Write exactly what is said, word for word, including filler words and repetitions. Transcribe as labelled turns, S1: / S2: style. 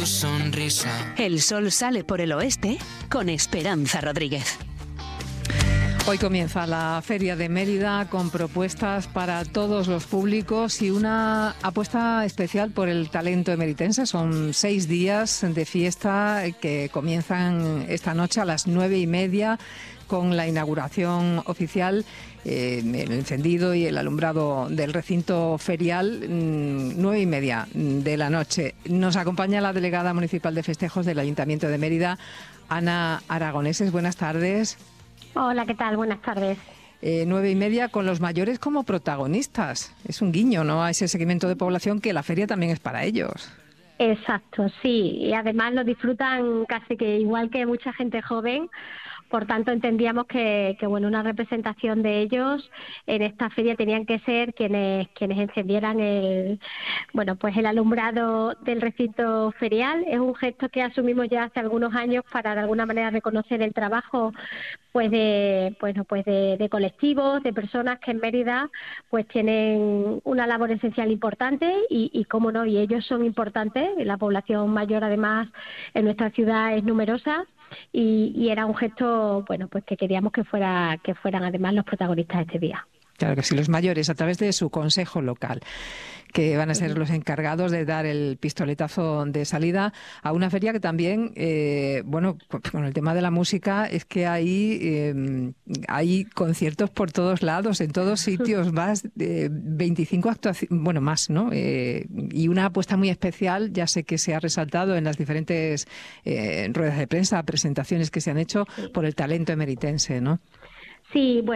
S1: sonrisa.
S2: El sol sale por el oeste con Esperanza Rodríguez.
S3: Hoy comienza la Feria de Mérida con propuestas para todos los públicos y una apuesta especial por el talento emeritense. Son seis días de fiesta que comienzan esta noche a las nueve y media con la inauguración oficial, eh, el encendido y el alumbrado del recinto ferial, mmm, nueve y media de la noche. Nos acompaña la delegada municipal de festejos del Ayuntamiento de Mérida, Ana Aragoneses. Buenas tardes.
S4: Hola, ¿qué tal? Buenas tardes.
S3: Eh, nueve y media con los mayores como protagonistas. Es un guiño, ¿no?, a ese segmento de población que la feria también es para ellos.
S4: Exacto, sí. Y además lo disfrutan casi que igual que mucha gente joven. Por tanto, entendíamos que, que bueno, una representación de ellos en esta feria tenían que ser quienes quienes encendieran el bueno pues el alumbrado del recinto ferial. Es un gesto que asumimos ya hace algunos años para de alguna manera reconocer el trabajo pues de bueno pues de, de colectivos, de personas que en Mérida pues tienen una labor esencial importante y, y cómo no, y ellos son importantes. La población mayor además en nuestra ciudad es numerosa. Y, y era un gesto, bueno, pues que queríamos que fuera que fueran además los protagonistas este día.
S3: Claro que sí, los mayores a través de su consejo local, que van a ser los encargados de dar el pistoletazo de salida a una feria que también, eh, bueno, con el tema de la música, es que hay, eh, hay conciertos por todos lados, en todos sitios, más de veinticinco actuaciones, bueno, más, ¿no? Eh, y una apuesta muy especial, ya sé que se ha resaltado en las diferentes eh, ruedas de prensa, presentaciones que se han hecho por el talento emeritense, ¿no?
S4: Sí, bueno.